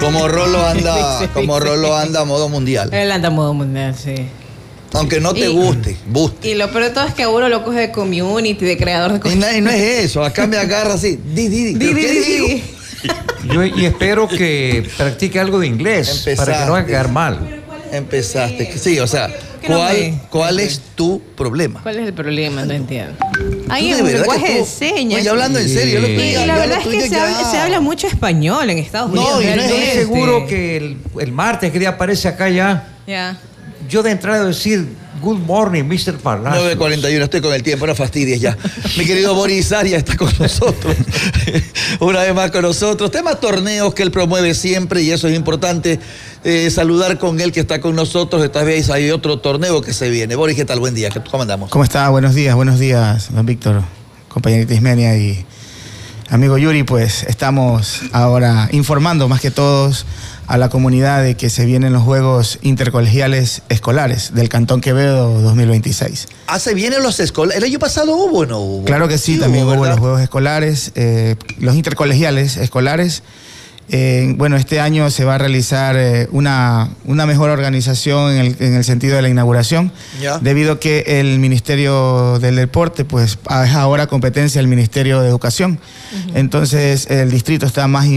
Como Rolo anda a modo mundial. Él anda a modo mundial, sí. Aunque no te guste. Y lo peor de todo es que a uno lo coge de community, de creador de contenido. Y no es eso, acá me agarra así. ¿Qué digo? Y espero que practique algo de inglés para que no haga quedar mal. Empezaste. Sí, o sea, ¿cuál es tu problema? ¿Cuál es el problema? No entiendo. Ahí es un lenguaje de señas. Oye, hablando en serio. Y la verdad es que se habla mucho español en Estados Unidos. No, y no estoy seguro que el martes, que día aparece acá ya. Ya. Yo de entrada debo decir, good morning, Mr. Palacios. 9:41, estoy con el tiempo, no fastidies ya. Mi querido Boris Arias está con nosotros. Una vez más con nosotros. Tema torneos que él promueve siempre y eso es importante. Saludar con él que está con nosotros. Esta vez hay otro torneo que se viene. Boris, ¿qué tal? Buen día. ¿Cómo andamos? ¿Cómo está? Buenos días, don Víctor, compañerita Ismenia y amigo Yuri. Pues estamos ahora informando más que todos a la comunidad de que se vienen los Juegos Intercolegiales Escolares del Cantón Quevedo 2026. ¿Se vienen los escolares? ¿El año pasado hubo o no hubo? Claro que sí, también hubo los Juegos Escolares, los intercolegiales escolares. Bueno, este año se va a realizar una mejor organización en el sentido de la inauguración, debido a que el Ministerio del Deporte pues es ahora competencia del Ministerio de Educación. Entonces el distrito está más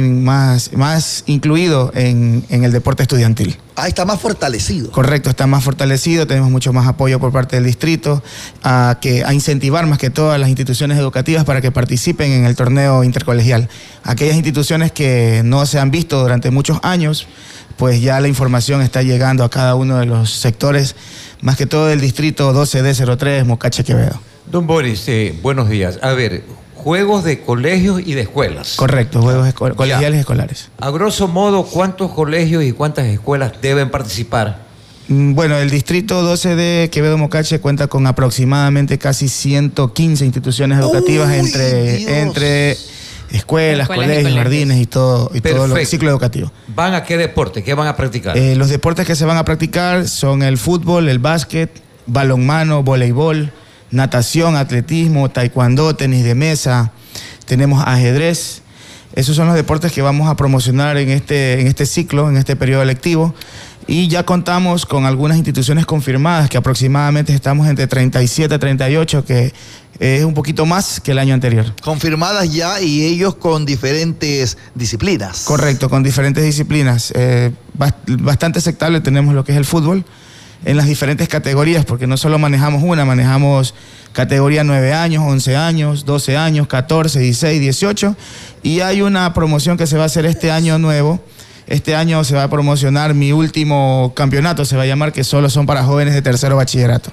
incluido en el deporte estudiantil. Está más fortalecido. Correcto, está más fortalecido, tenemos mucho más apoyo por parte del distrito a incentivar más que todas las instituciones educativas para que participen en el torneo intercolegial. Aquellas instituciones que no se han visto durante muchos años, pues ya la información está llegando a cada uno de los sectores, más que todo del distrito 12D03, Mocache, Quevedo. Don Boris, buenos días. A ver, juegos de colegios y de escuelas. Correcto, juegos colegiales escolares. A grosso modo, ¿cuántos colegios y cuántas escuelas deben participar? Bueno, el distrito 12 de Quevedo Mocache cuenta con aproximadamente casi 115 instituciones educativas entre escuelas, colegios, jardines y todo el ciclo educativo. ¿Van a qué deporte? ¿Qué van a practicar? Los deportes que se van a practicar son el fútbol, el básquet, balonmano, voleibol, natación, atletismo, taekwondo, tenis de mesa, tenemos ajedrez. Esos son los deportes que vamos a promocionar en este ciclo, en este periodo lectivo. Y ya contamos con algunas instituciones confirmadas, que aproximadamente estamos entre 37 y 38, que es un poquito más que el año anterior. Confirmadas ya, y ellos con diferentes disciplinas. Correcto, con diferentes disciplinas. Bastante aceptable tenemos lo que es el fútbol, en las diferentes categorías, porque no solo manejamos manejamos categoría 9 años, 11 años, 12 años, 14, 16, 18, y hay una promoción que se va a hacer este año nuevo. Este año se va a promocionar mi último campeonato, se va a llamar, que solo son para jóvenes de tercero bachillerato.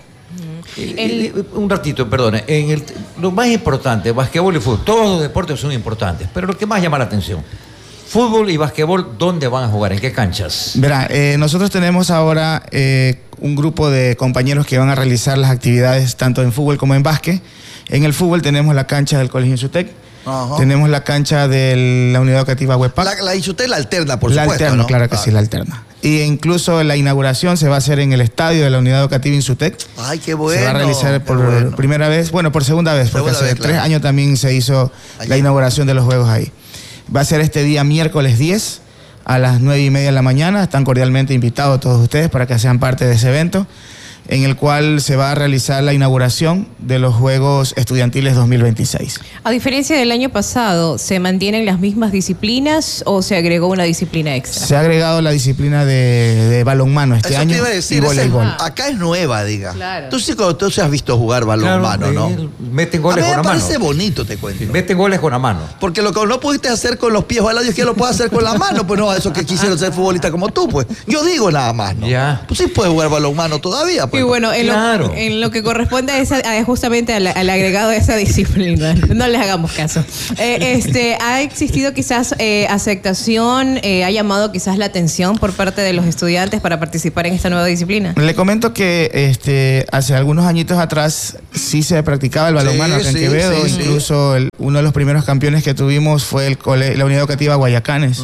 Un ratito, perdone. Lo más importante, basquetbol y fútbol, todos los deportes son importantes, pero lo que más llama la atención, fútbol y basquetbol, ¿dónde van a jugar? ¿En qué canchas? Verá, nosotros tenemos ahora un grupo de compañeros que van a realizar las actividades tanto en fútbol como en básquet. En el fútbol tenemos la cancha del Colegio Insutec, tenemos la cancha de la Unidad Educativa Huepac. La Insutec la alterna, por supuesto, alterna, ¿no? Claro que sí, la alterna. Y incluso la inauguración se va a hacer en el estadio de la Unidad Educativa Insutec. ¡Ay, qué bueno! Se va a realizar por primera vez, por segunda vez, porque hace 3 años también se hizo la inauguración de los juegos ahí. Va a ser este día miércoles 10 a las 9:30 de la mañana. Están cordialmente invitados todos ustedes para que sean parte de ese evento, en el cual se va a realizar la inauguración de los Juegos Estudiantiles 2026. A diferencia del año pasado, ¿se mantienen las mismas disciplinas o se agregó una disciplina extra? Se ha agregado la disciplina de balonmano este año, y voleibol. Acá es nueva, diga. Claro. Tú sí has visto jugar balonmano, ¿no? Meten goles con la mano. A mí me parece bonito, te cuento. Meten goles con la mano. Porque lo que no pudiste hacer con los pies o al lado, es que lo puedes hacer con la mano. Pues no, eso que quisieron ser futbolistas como tú, pues. Yo digo nada más, ¿no? Ya. Tú sí puedes jugar balonmano todavía, pues. Y bueno, en lo que corresponde a justamente al agregado de esa disciplina, no les hagamos caso. ¿Ha existido quizás aceptación, ha llamado quizás la atención por parte de los estudiantes para participar en esta nueva disciplina? Le comento que hace algunos añitos atrás sí se practicaba el balonmano acá en Quevedo. Incluso uno de los primeros campeones que tuvimos fue la Unidad Educativa Guayacanes.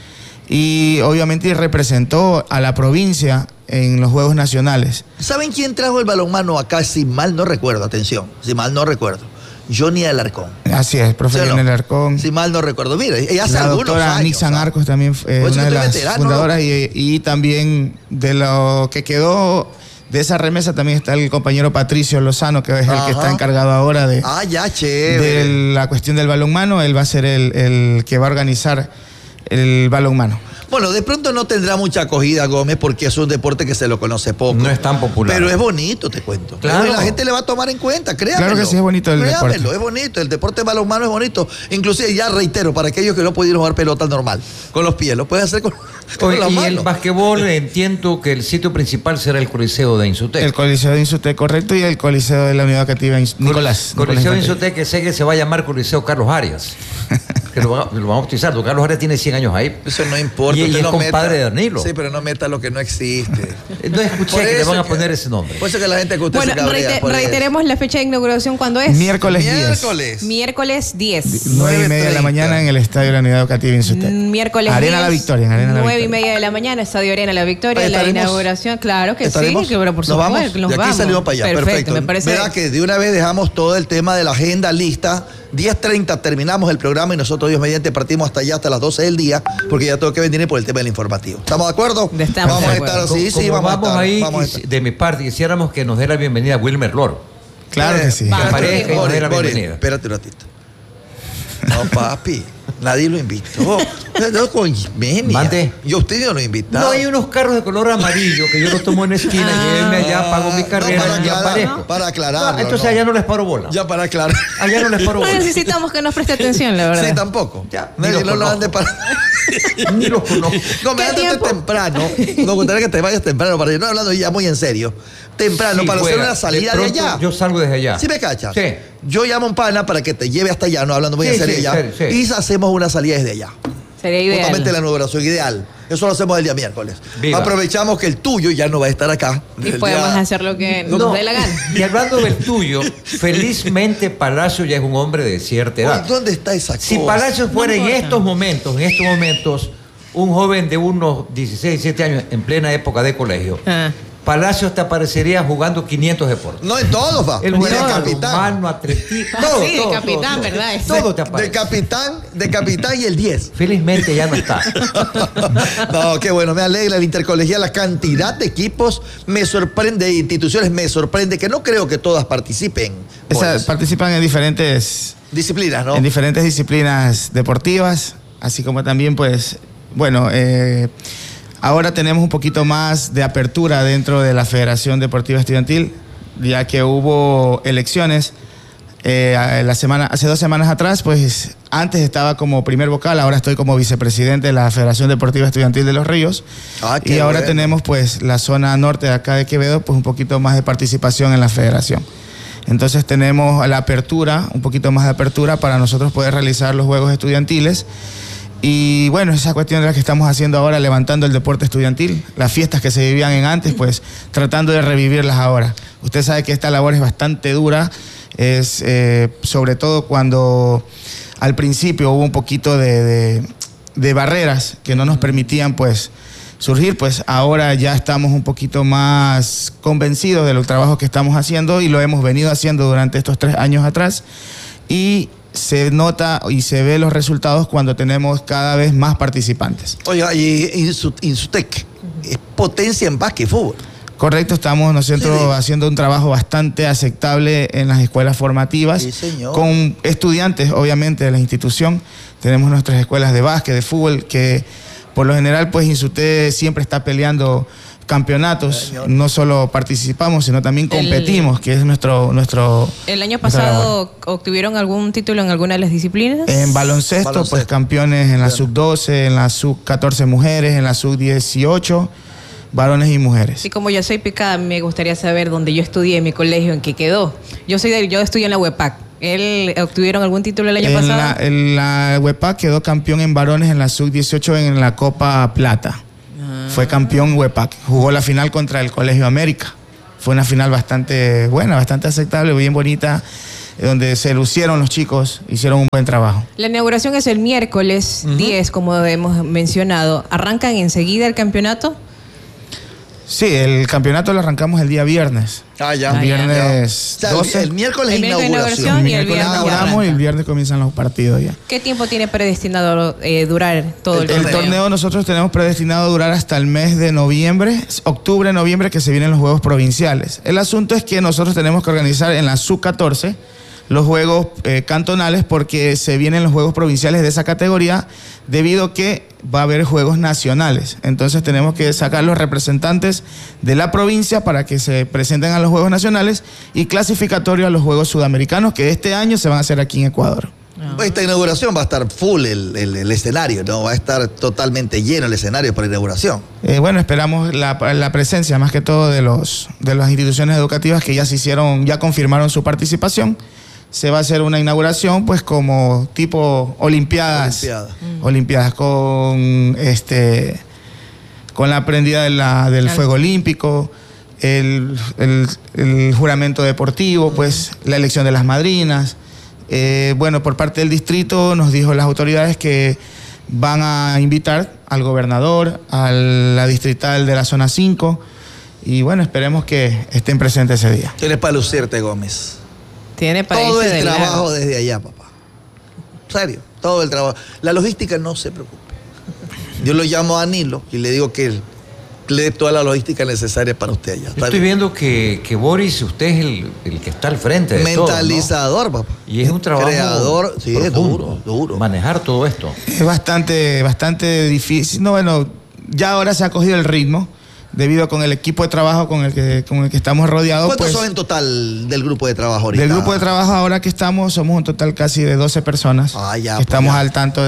Y obviamente representó a la provincia en los Juegos Nacionales. ¿Saben quién trajo el balonmano acá? Si mal no recuerdo, atención, si mal no recuerdo. Johnny Alarcón. Así es, profe ¿Sí o no? Johnny Alarcón. Si mal no recuerdo. Mira, ella hace La algunos doctora años. Nixan Arcos también, Pues una de usted las veterano, fundadoras, ¿no? y también de lo que quedó de esa remesa también está el compañero Patricio Lozano, que es el Ajá. que está encargado ahora de Ya, chévere. la cuestión del balonmano. Él va a ser el que va a organizar el balonmano. Bueno, de pronto no tendrá mucha acogida, Gómez, porque es un deporte que se lo conoce poco. No es tan popular. Pero es bonito, te cuento. Claro. Y la gente le va a tomar en cuenta, créanmelo. Claro que sí, es bonito el deporte. Es bonito. El deporte de balonmano es bonito. Inclusive, ya reitero, para aquellos que no pudieron jugar pelota normal, con los pies, lo pueden hacer con Oye, las y manos. el basquetbol, entiendo que el sitio principal será el Coliseo de Insutec. El Coliseo de Insutec, correcto, y el Coliseo de la Unidad Educativa Nicolás. Coliseo de Nicolás Insutec, que sé que se va a llamar Coliseo Carlos Arias. Que lo van a bautizar. Don Carlos Arias tiene 100 años ahí. Eso no importa. Y usted es no compadre de Danilo. Sí, pero no meta lo que no existe. No escuché Por que le eso van a que- poner ese nombre. Por eso que la gente que usted Bueno, se cabrea. por eso. reiteremos la fecha de inauguración, ¿cuándo es? Miércoles 10. Miércoles. Miércoles 10. 9:30 de la 9:30. mañana en el Estadio de la Unidad Educativa Insutec. Miércoles Arena 10, La Victoria, en Arena La 9:30 Victoria. de la mañana, Estadio Arena La Victoria, Ahí la estaremos. inauguración, claro que ¿Estaremos? sí, pero por ¿Nos vamos? supuesto, nos de aquí vamos. salimos para allá, perfecto. Me parece. Verá que de una vez dejamos todo el tema de la agenda lista. 10:30 terminamos el programa y nosotros, Dios mediante, partimos hasta allá, hasta las 12 del día, porque ya tengo que venir por el tema del informativo. ¿Estamos de acuerdo? Estamos vamos de a estar acuerdo. así, sí, Como vamos a estar. ahí, vamos a estar. de mi parte, quisiéramos que nos dé la bienvenida a Wilmer Loro. Claro que sí. Va. Que aparezca y nos dé la Boris, bienvenida. espérate un ratito. No, papi, nadie lo invitó. No, con Menia. Mande. Yo a usted no lo he invitado. No, hay unos carros de color amarillo que yo los tomo en la esquina, llévenme allá, pago mi carrera para y aclarar, aparezco. para aclararlo, No, entonces no. allá no les paro bola. Ya para aclarar. Allá no les paro No bola. necesitamos que nos preste atención, la verdad. Sí, tampoco. Ya, ni Nadie los no lo conozco. ande para. Ni los conozco. No, me ¿Qué antes tiempo? temprano. Me gustaría que te vayas temprano para ir. No hablando ya muy en serio. Temprano Sí, para hacer juega. una salida de, pronto allá. Yo salgo desde allá. ¿Sí me cachas? Sí. Yo llamo a un pana para que te lleve hasta allá, no hablando muy en Sí, serio sí, ya. sí. Y hacemos una salida desde allá. Sería ideal. Justamente la inauguración ideal. Eso lo hacemos el día miércoles. Viva. Aprovechamos que el tuyo ya no va a estar acá. Y El podemos día- hacer lo que No, nos dé la gana. Y hablando del tuyo, felizmente Palacio ya es un hombre de cierta edad. Uy, ¿dónde está esa Si cosa? Palacio fuera No en importa. estos momentos, un joven de unos 16, 17 años en plena época de colegio, Ah. Palacio te aparecería jugando 500 deportes. No en todos, va. El Ni de juego capitán. humano, atletismo, Ah, todo, sí, de todo, capitán, todo, ¿verdad? Todo te De aparece. capitán y el 10. Felizmente ya no está. No, qué bueno, me alegra el intercolegial, la cantidad de equipos me sorprende, de instituciones me sorprende, que no creo que todas participen. Boris. Participan en diferentes Disciplinas, ¿no? en diferentes disciplinas deportivas, así como también, pues, bueno, ahora tenemos un poquito más de apertura dentro de la Federación Deportiva Estudiantil, ya que hubo elecciones hace 2 semanas atrás. Pues antes estaba como primer vocal, ahora estoy como vicepresidente de la Federación Deportiva Estudiantil de Los Ríos. Ah, qué Y ahora bueno. tenemos pues la zona norte de acá de Quevedo, pues un poquito más de participación en la federación. Entonces tenemos la apertura, un poquito más de apertura para nosotros poder realizar los juegos estudiantiles. Y bueno, esa cuestión de la que estamos haciendo ahora, levantando el deporte estudiantil, las fiestas que se vivían en antes, pues tratando de revivirlas ahora. Usted sabe que esta labor es bastante dura, es sobre todo cuando al principio hubo un poquito de barreras que no nos permitían pues surgir, pues ahora ya estamos un poquito más convencidos de los trabajos que estamos haciendo y lo hemos venido haciendo durante estos 3 años atrás, y se nota y se ve los resultados cuando tenemos cada vez más participantes. Oiga, y Insutec es potencia en básquet y fútbol. Correcto, estamos nosotros Sí. haciendo un trabajo bastante aceptable en las escuelas formativas, Sí, señor. con estudiantes obviamente de la institución. Tenemos nuestras escuelas de básquet, de fútbol, que por lo general pues Insutec siempre está peleando campeonatos. Señor. No solo participamos, sino también competimos, que es nuestro ¿El año nuestra labor. pasado obtuvieron algún título en alguna de las disciplinas? En baloncesto, Baloncesto. pues campeones en la Bueno. sub-12, en la sub-14 mujeres, en la sub-18, varones y mujeres. Y como yo soy picada, me gustaría saber dónde yo estudié, mi colegio, en qué quedó. Yo estudié en la UEPAC. ¿Obtuvieron algún título el año pasado? En la UEPAC quedó campeón en varones en la sub-18 en la Copa Plata. Fue campeón UEPAC. Jugó la final contra el Colegio América. Fue una final bastante buena, bastante aceptable, bien bonita, donde se lucieron los chicos, hicieron un buen trabajo. La inauguración es el miércoles 10, como hemos mencionado. ¿Arrancan enseguida el campeonato? Sí, el campeonato lo arrancamos el día viernes. Ya. El viernes O sea, 12. el miércoles El miércoles inauguración. inauguración y el miércoles viernes inauguramos y el arranca. viernes comienzan los partidos ya. ¿Qué tiempo tiene predestinado durar todo el El torneo? torneo nosotros tenemos predestinado a durar hasta el mes de noviembre, octubre, noviembre, que se vienen los juegos provinciales. El asunto es que nosotros tenemos que organizar en la sub-14 los juegos cantonales porque se vienen los juegos provinciales de esa categoría debido a que va a haber juegos nacionales. Entonces tenemos que sacar los representantes de la provincia para que se presenten a los juegos nacionales y clasificatorio a los juegos sudamericanos que este año se van a hacer aquí en Ecuador. Esta inauguración va a estar full el escenario, ¿no? Va a estar totalmente lleno el escenario para inauguración. Bueno, esperamos la presencia más que todo de las instituciones educativas que ya confirmaron su participación. Se va a hacer una inauguración pues como tipo Olimpiadas con la prendida del fuego olímpico, el juramento deportivo, pues la elección de las madrinas. Por parte del distrito nos dijo las autoridades que van a invitar al gobernador, a la distrital de la zona 5 y bueno, esperemos que estén presentes ese día. Tienes para lucirte, Gómez. Tiene para Todo irse el de trabajo largo. desde allá, papá. En serio, todo el trabajo. La logística no se preocupe. Yo lo llamo a Nilo y le digo que le dé toda la logística necesaria para usted allá. Yo estoy viendo que Boris, usted es el que está al frente de mentalizador, todo, ¿no? papá. Y es un trabajo creador, sí, es profundo, duro. manejar todo esto. Es bastante difícil. Ya ahora se ha cogido el ritmo debido con el equipo de trabajo con el que estamos rodeados. ¿Cuántos pues, son en total del grupo de trabajo ahorita? Del grupo de trabajo ahora que somos un total casi de 12 personas. Ya, que estamos pues ya. al tanto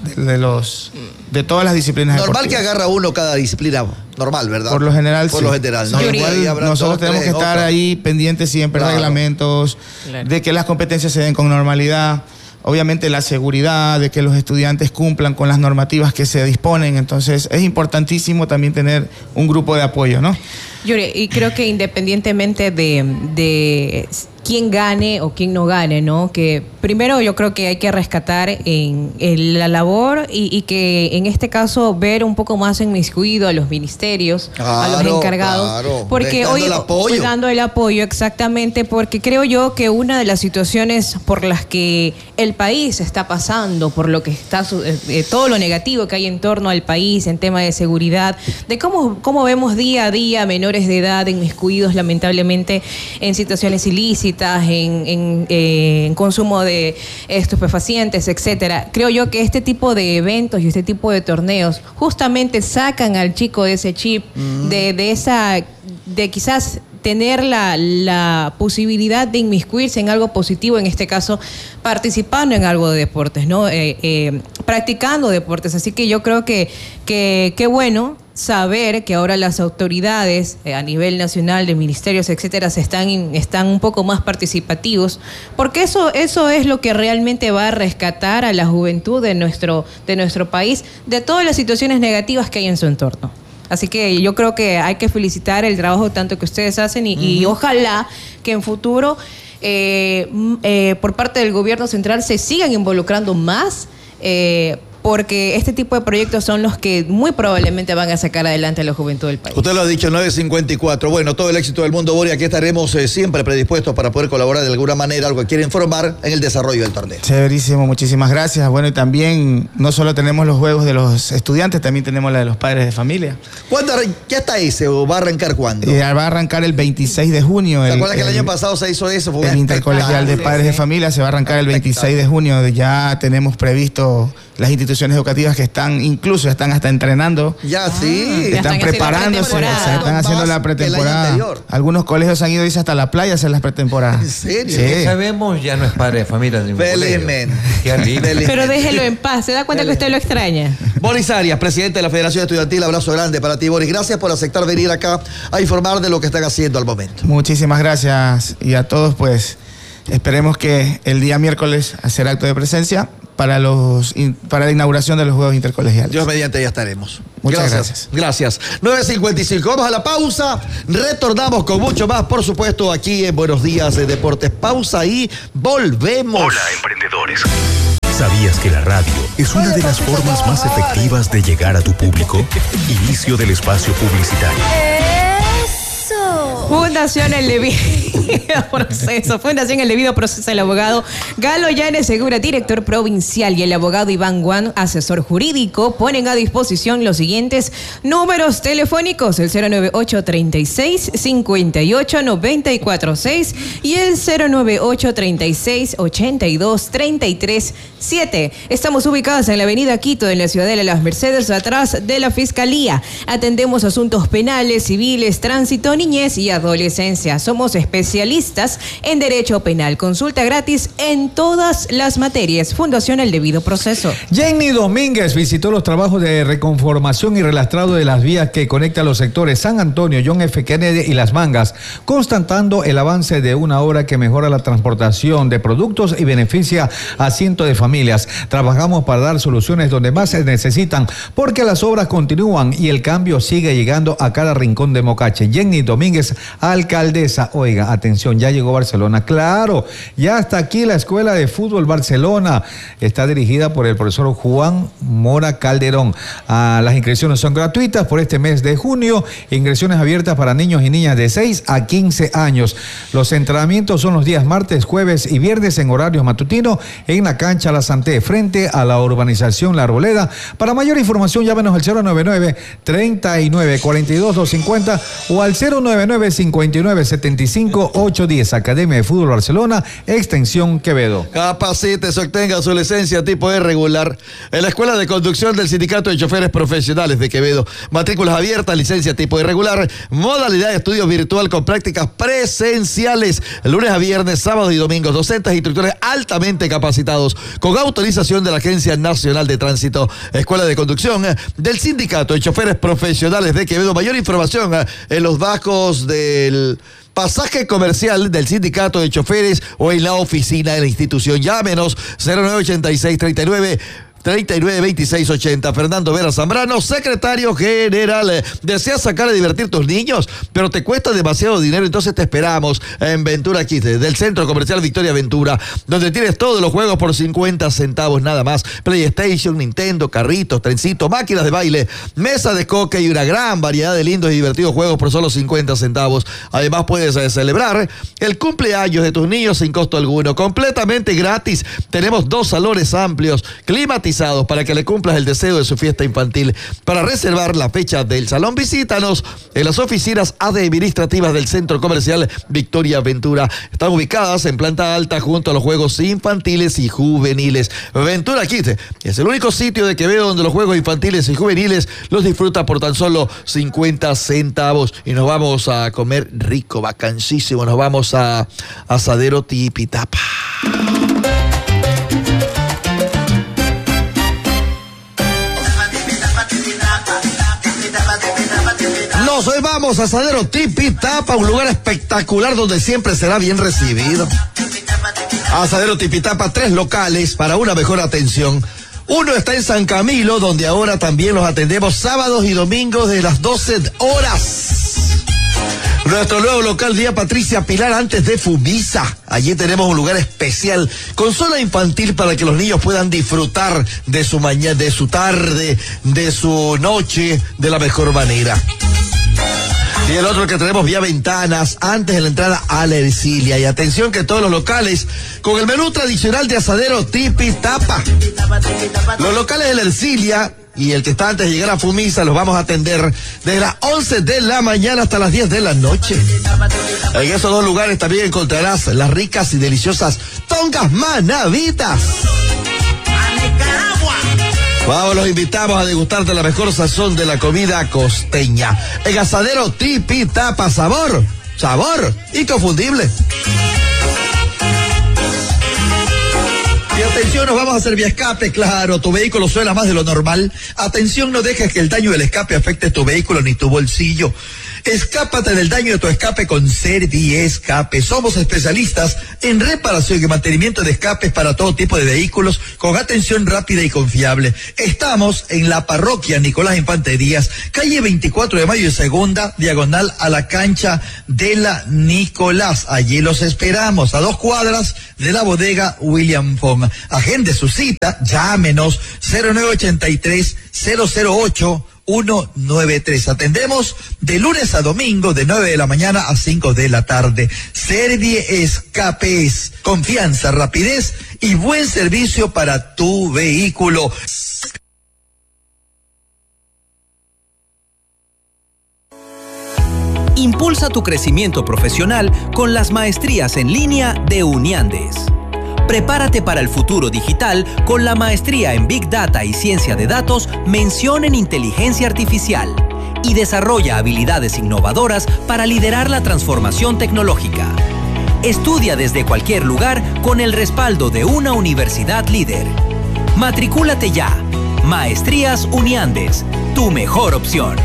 de todas las disciplinas Normal que deportivas. agarra uno cada disciplina. Normal, ¿verdad? Por lo general, Por sí. lo general. No, Yuri. Ahí igual habrá nosotros dos, tenemos que tres, estar otro. ahí pendientes siempre, Claro. reglamentos, Claro. de que las competencias se den con normalidad. Obviamente la seguridad, de que los estudiantes cumplan con las normativas que se disponen. Entonces es importantísimo también tener un grupo de apoyo, ¿no? Yuri, y creo que independientemente de quién gane o quién no gane, ¿no? Que primero yo creo que hay que rescatar en la labor y que en este caso ver un poco más inmiscuido a los ministerios, a los Claro, encargados, claro. porque Dando hoy el apoyo. dando el apoyo exactamente, porque creo yo que una de las situaciones por las que el país está pasando, por lo que está todo lo negativo que hay en torno al país en tema de seguridad, de cómo vemos día a día menores de edad inmiscuidos lamentablemente en situaciones ilícitas, en consumo de estupefacientes, etcétera. Creo yo que este tipo de eventos y este tipo de torneos justamente sacan al chico de ese chip, de quizás tener la posibilidad de inmiscuirse en algo positivo, en este caso participando en algo de deportes, ¿no? Practicando deportes. Así que yo creo que qué bueno saber que ahora las autoridades a nivel nacional, de ministerios, etcétera, están un poco más participativos, porque eso es lo que realmente va a rescatar a la juventud de nuestro país de todas las situaciones negativas que hay en su entorno. Así que yo creo que hay que felicitar el trabajo tanto que ustedes hacen y ojalá que en futuro por parte del gobierno central se sigan involucrando más, porque este tipo de proyectos son los que muy probablemente van a sacar adelante a la juventud del país. Usted lo ha dicho, 9:54. Bueno, todo el éxito del mundo, Boris. Aquí estaremos siempre predispuestos para poder colaborar de alguna manera, algo que quiera informar en el desarrollo del torneo. Chéverísimo, muchísimas gracias. Bueno, y también no solo tenemos los juegos de los estudiantes, también tenemos la de los padres de familia. ¿Ya está ese o va a arrancar cuándo? Va a arrancar el 26 de junio. ¿Te acuerdas que el año pasado se hizo eso? Fue un El intercolegial de espectáculo. padres de familia se va a arrancar el 26 de junio. Ya tenemos previsto las instituciones educativas que están hasta entrenando. Ya, sí. Ya Están están preparándose, haciendo la pretemporada. están haciendo la Más que el año pretemporada. anterior. Algunos colegios han ido hasta la playa a hacer las pretemporadas. ¿En serio? Sí. Que sabemos, ya no es padre de familia de ningún Felizmente. colegio. Qué alivio. Felizmente. Pero déjelo en paz, ¿se da cuenta que usted lo extraña? Boris Arias, presidente de la Federación Estudiantil, abrazo grande para ti, Boris. Gracias por aceptar venir acá a informar de lo que están haciendo al momento. Muchísimas gracias y a todos, pues esperemos que el día miércoles hacer acto de presencia para la inauguración de los Juegos Intercolegiales. Dios mediante, ya estaremos. Muchas gracias. Gracias. 9:55. Vamos a la pausa. Retornamos con mucho más, por supuesto, aquí en Buenos Días de Deportes. Pausa y volvemos. Hola, emprendedores. ¿Sabías que la radio es una de las formas más efectivas de llegar a tu público? Inicio del espacio publicitario. Fundación El Debido Proceso, el abogado Galo Llanes Segura, director provincial, y el abogado Iván Guan, asesor jurídico, ponen a disposición los siguientes números telefónicos: el 098-36-58-946 y el 098-36-82-33-7. Estamos ubicados en la avenida Quito, en la Ciudadela de Las Mercedes, atrás de la Fiscalía. Atendemos asuntos penales, civiles, tránsito, niñez y adolescencia. Somos especialistas en derecho penal. Consulta gratis en todas las materias. Fundación El Debido Proceso. Jenny Domínguez visitó los trabajos de reconformación y relastrado de las vías que conectan los sectores San Antonio, John F. Kennedy y Las Mangas, constatando el avance de una obra que mejora la transportación de productos y beneficia a cientos de familias. Trabajamos para dar soluciones donde más se necesitan, porque las obras continúan y el cambio sigue llegando a cada rincón de Mocache. Jenny Domínguez, alcaldesa. Oiga, atención, ya llegó Barcelona. Claro, ya está aquí la Escuela de Fútbol Barcelona. Está dirigida por el profesor Juan Mora Calderón. Las inscripciones son gratuitas por este mes de junio. Inscripciones abiertas para niños y niñas de 6 a 15 años. Los entrenamientos son los días martes, jueves y viernes en horario matutino en la cancha La Santé, frente a la urbanización La Arboleda. Para mayor información, llámenos al 099-39-42-250 o al 099-59-75-810. Academia de Fútbol Barcelona, Extensión Quevedo. Capacítese, obtenga su licencia tipo E regular en la Escuela de Conducción del Sindicato de Choferes Profesionales de Quevedo. Matrículas abiertas, licencia tipo irregular, modalidad de estudio virtual con prácticas presenciales, lunes a viernes, sábados y domingos, docentes e instructores altamente capacitados, con autorización de la Agencia Nacional de Tránsito. Escuela de Conducción del Sindicato de Choferes Profesionales de Quevedo. Mayor información en los bajos del pasaje comercial del Sindicato de Choferes o en la oficina de la institución. Llámenos 0986-392680. Fernando Vera Zambrano, secretario general. ¿Deseas sacar a divertir tus niños, pero te cuesta demasiado dinero? Entonces te esperamos en Ventura Kids, del Centro Comercial Victoria Ventura, donde tienes todos los juegos por 50 centavos nada más. PlayStation, Nintendo, carritos, trencitos, máquinas de baile, mesa de coque y una gran variedad de lindos y divertidos juegos por solo 50 centavos. Además puedes celebrar el cumpleaños de tus niños sin costo alguno, completamente gratis. Tenemos 2 salones amplios, climatizados, para que le cumplas el deseo de su fiesta infantil. Para reservar la fecha del salón, visítanos en las oficinas administrativas del Centro Comercial Victoria Ventura. Están ubicadas en planta alta junto a los juegos infantiles y juveniles. Ventura Kids es el único sitio de Quevedo donde los juegos infantiles y juveniles los disfruta por tan solo 50 centavos. Y nos vamos a comer rico, vacancísimo. Nos vamos a Asadero Tipitapa. Hoy vamos a Asadero Tipitapa, un lugar espectacular donde siempre será bien recibido. Asadero Tipitapa, 3 locales para una mejor atención. Uno está en San Camilo, donde ahora también los atendemos sábados y domingos de las 12 horas. Nuestro nuevo local, Vía Patricia Pilar, antes de Fumisa. Allí tenemos un lugar especial con zona infantil para que los niños puedan disfrutar de su mañana, de su tarde, de su noche de la mejor manera. Y el otro que tenemos, Vía Ventanas, antes de la entrada a la Ercilia. Y atención que todos los locales con el menú tradicional de Asadero Tipitapa. Los locales de la Ercilia y el que está antes de llegar a Fumisa los vamos a atender desde las 11 de la mañana hasta las 10 de la noche. En esos 2 lugares también encontrarás las ricas y deliciosas tongas manavitas. Vamos, los invitamos a degustar de la mejor sazón de la comida costeña. En Asadero Tipitapa, sabor inconfundible. Y atención, nos vamos a hacer vía escape, claro, tu vehículo suena más de lo normal. Atención, no dejes que el daño del escape afecte tu vehículo ni tu bolsillo. Escápate del daño de tu escape con Serviescape. Somos especialistas en reparación y mantenimiento de escapes para todo tipo de vehículos con atención rápida y confiable. Estamos en la parroquia Nicolás Infante Díaz, calle 24 de Mayo y Segunda, diagonal a la cancha de la Nicolás. Allí los esperamos, a 2 cuadras de la bodega William Fong. Agende su cita, llámenos 0983 008 193. Atendemos de lunes a domingo de 9 de la mañana a 5 de la tarde. Servie Escapes, confianza, rapidez y buen servicio para tu vehículo. Impulsa tu crecimiento profesional con las maestrías en línea de Uniandes. Prepárate para el futuro digital con la maestría en Big Data y Ciencia de Datos, mención en Inteligencia Artificial, y desarrolla habilidades innovadoras para liderar la transformación tecnológica. Estudia desde cualquier lugar con el respaldo de una universidad líder. Matricúlate ya. Maestrías Uniandes, tu mejor opción.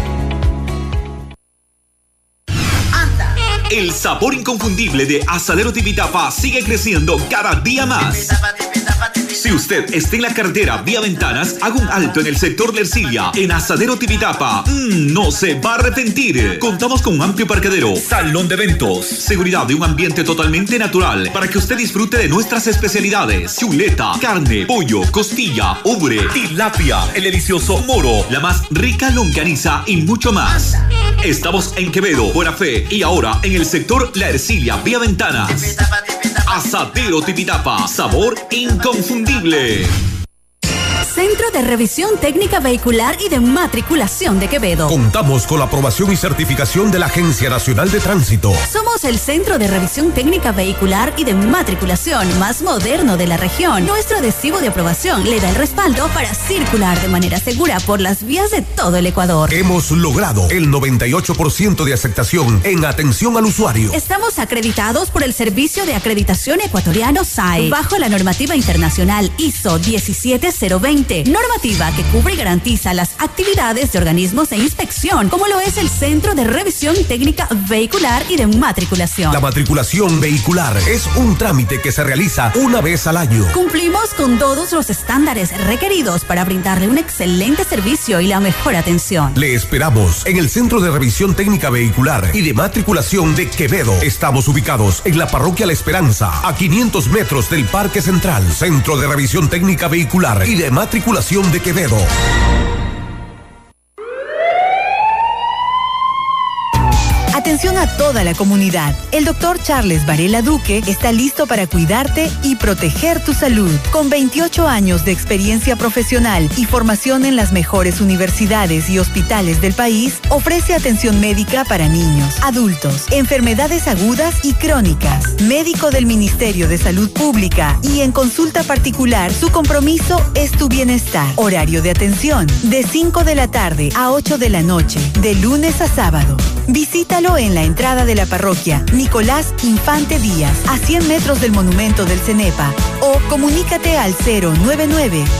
El sabor inconfundible de Asadero Tipitapa sigue creciendo cada día más. Si usted está en la carretera vía Ventanas, haga un alto en el sector de Ercilia, en Asadero Tipitapa. No se va a arrepentir. Contamos con un amplio parqueadero, salón de eventos, seguridad de un ambiente totalmente natural para que usted disfrute de nuestras especialidades: chuleta, carne, pollo, costilla, ubre, tilapia, el delicioso moro, la más rica longaniza y mucho más. Estamos en Quevedo, Buena Fe y ahora en el sector La Ercilia, vía Ventanas. Asadero Tipitapa, sabor inconfundible. Centro de Revisión Técnica Vehicular y de Matriculación de Quevedo. Contamos con la aprobación y certificación de la Agencia Nacional de Tránsito. Somos el Centro de Revisión Técnica Vehicular y de Matriculación más moderno de la región. Nuestro adhesivo de aprobación le da el respaldo para circular de manera segura por las vías de todo el Ecuador. Hemos logrado el 98% de aceptación en atención al usuario. Estamos acreditados por el Servicio de Acreditación Ecuatoriano SAE, bajo la normativa internacional ISO 17020, normativa que cubre y garantiza las actividades de organismos de inspección, como lo es el Centro de Revisión Técnica Vehicular y de Matriculación. La matriculación vehicular es un trámite que se realiza una vez al año. Cumplimos con todos los estándares requeridos para brindarle un excelente servicio y la mejor atención. Le esperamos en el Centro de Revisión Técnica Vehicular y de Matriculación de Quevedo. Estamos ubicados en la Parroquia La Esperanza, a 500 metros del Parque Central. Centro de Revisión Técnica Vehicular y de Matriculación de Quevedo. Atención a toda la comunidad. El doctor Charles Varela Duque está listo para cuidarte y proteger tu salud. Con 28 años de experiencia profesional y formación en las mejores universidades y hospitales del país, ofrece atención médica para niños, adultos, enfermedades agudas y crónicas. Médico del Ministerio de Salud Pública y en consulta particular, su compromiso es tu bienestar. Horario de atención, de 5 de la tarde a 8 de la noche, de lunes a sábado. Visítalo en la entrada de la parroquia Nicolás Infante Díaz, a 100 metros del monumento del CENEPA, o comunícate al